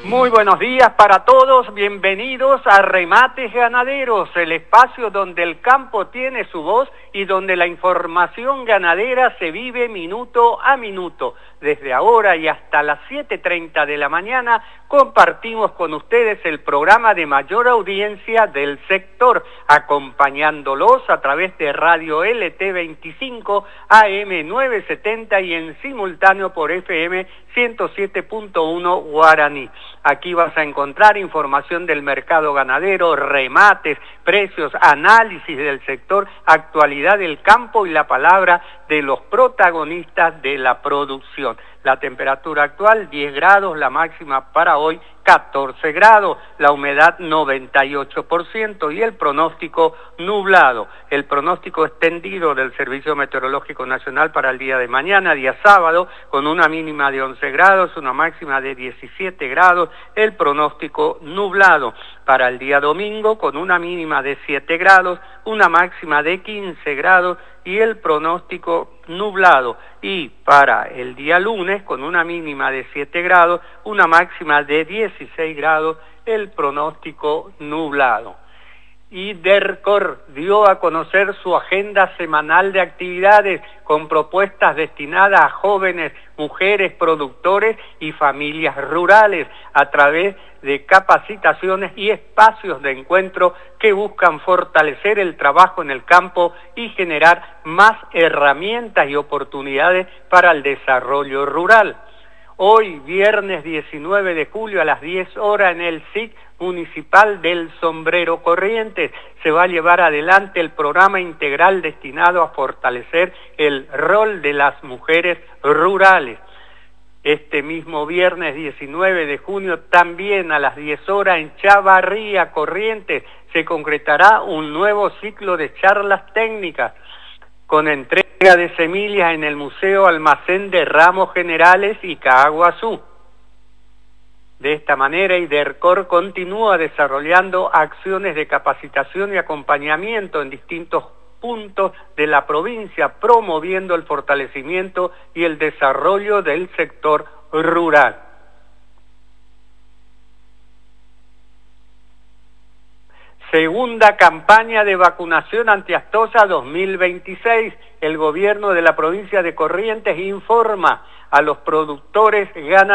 Muy buenos días para todos, bienvenidos a Remates Ganaderos, el espacio donde el campo tiene su voz y donde la información ganadera se vive minuto a minuto. Desde ahora y hasta las 7:30 de la mañana compartimos con ustedes el programa de mayor audiencia del sector, acompañándolos a través de Radio LT25, AM 970 y en simultáneo por FM 107.1 Guaraní. Aquí vas a encontrar información del mercado ganadero, remates, precios, análisis del sector, actualidad del campo y la palabra de los protagonistas de la producción. La temperatura actual 10 grados, la máxima para hoy 14 grados, la humedad 98% y el pronóstico nublado. El pronóstico extendido del Servicio Meteorológico Nacional para el día de mañana, día sábado, con una mínima de 11 grados, una máxima de 17 grados, el pronóstico nublado. Para el día domingo, con una mínima de 7 grados, una máxima de 15 grados y el pronóstico nublado. Y para el día lunes, con una mínima de 7 grados, una máxima de 16 grados, el pronóstico nublado. Y DERCOR dio a conocer su agenda semanal de actividades con propuestas destinadas a jóvenes, mujeres, productores y familias rurales a través de capacitaciones y espacios de encuentro que buscan fortalecer el trabajo en el campo y generar más herramientas y oportunidades para el desarrollo rural. Hoy, viernes 19 de julio a las 10 horas en el SIC Municipal del Sombrero Corrientes, se va a llevar adelante el programa integral destinado a fortalecer el rol de las mujeres rurales. Este mismo viernes 19 de junio, también a las 10 horas en Chavarría, Corrientes, se concretará un nuevo ciclo de charlas técnicas con entrega de semillas en el Museo Almacén de Ramos Generales y Caaguazú. De esta manera, DERCOR continúa desarrollando acciones de capacitación y acompañamiento en distintos puntos de la provincia, promoviendo el fortalecimiento y el desarrollo del sector rural. Segunda campaña de vacunación antiaftosa 2026. El gobierno de la provincia de Corrientes informa a los productores ganaderos